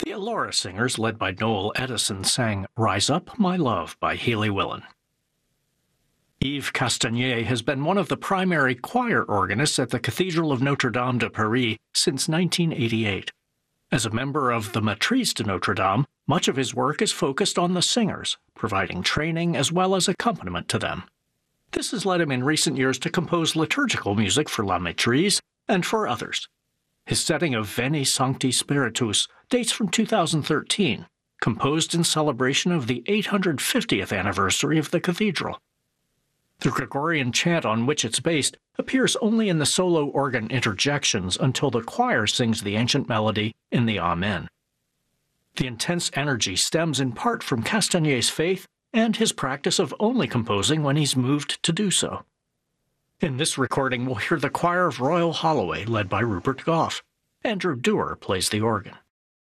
The Elora Singers, led by Noel Edison, sang Rise Up, My Love by Healy Willan. Yves Castagnier has been one of the primary choir organists at the Cathedral of Notre-Dame de Paris since 1988. As a member of the Matrice de Notre-Dame, much of his work is focused on the singers, providing training as well as accompaniment to them. This has led him in recent years to compose liturgical music for La Matrice and for others. His setting of Veni Sancti Spiritus dates from 2013, composed in celebration of the 850th anniversary of the cathedral. The Gregorian chant on which it's based appears only in the solo organ interjections until the choir sings the ancient melody in the Amen. The intense energy stems in part from Castagnier's faith and his practice of only composing when he's moved to do so. In this recording, we'll hear the choir of Royal Holloway led by Rupert Gough. Andrew Dewar plays the organ.